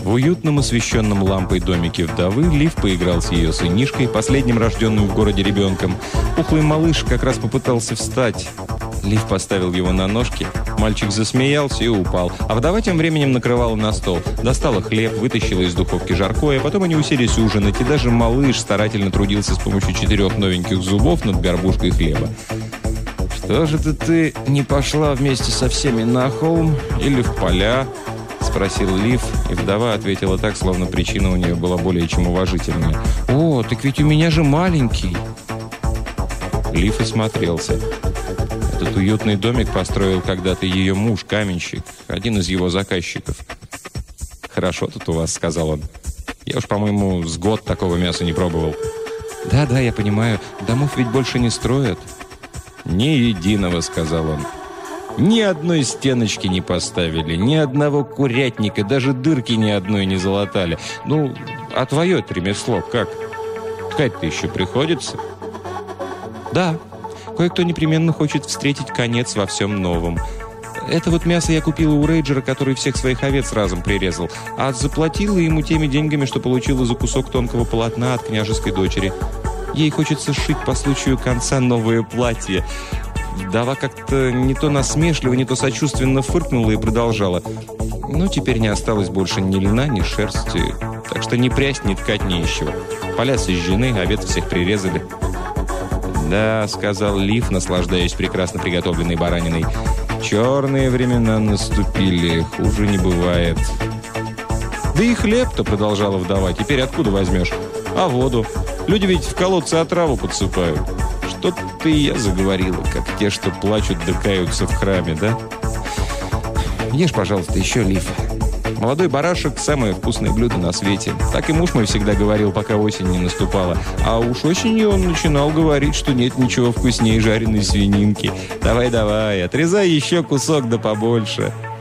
В уютном освещенном лампой домике вдовы Лив поиграл с ее сынишкой, последним рожденным в городе ребенком. Пухлый малыш как раз попытался встать. Лив поставил его на ножки. Мальчик засмеялся и упал. А вдова тем временем накрывала на стол. Достала хлеб, вытащила из духовки жаркое. Потом они уселись ужинать. И даже малыш старательно трудился с помощью 4 новеньких зубов над горбушкой хлеба. «Что же ты не пошла вместе со всеми на холм или в поля?» — спросил Лив, и вдова ответила так, словно причина у нее была более чем уважительная. «О, так ведь у меня же маленький!» Лив осмотрелся. Этот уютный домик построил когда-то ее муж, каменщик, один из его заказчиков. «Хорошо тут у вас», — сказал он. «Я уж, по-моему, с год такого мяса не пробовал». «Да, я понимаю. Домов ведь больше не строят». «Ни единого», — сказал он. «Ни одной стеночки не поставили, ни одного курятника, даже дырки ни одной не залатали. Ну, а твое-то ремесло как? Ткать-то еще приходится?» «Да. Кое-кто непременно хочет встретить конец во всем новом. Это вот мясо я купила у рейджера, который всех своих овец разом прирезал, а заплатила ему теми деньгами, что получила за кусок тонкого полотна от княжеской дочери. Ей хочется сшить по случаю конца новое платье». Вдова как-то не то насмешливо, не то сочувственно фыркнула и продолжала. «Ну, теперь не осталось больше ни льна, ни шерсти, так что ни прясть, ни ткать, ни из чего. Поля сожжены, овец всех прирезали». «Да», — сказал Лив, наслаждаясь прекрасно приготовленной бараниной, «черные времена наступили, хуже не бывает». «Да и хлеб-то», — продолжала вдова, — «теперь откуда возьмешь? А воду? Люди ведь в колодцы отраву подсыпают. Что-то и я заговорила, как те, что плачут да каются в храме, да? Ешь, пожалуйста, еще, Лив. Молодой барашек – самое вкусное блюдо на свете. Так и муж мой всегда говорил, пока осень не наступала. А уж осенью он начинал говорить, что нет ничего вкуснее жареной свининки. Давай, отрезай еще кусок да побольше».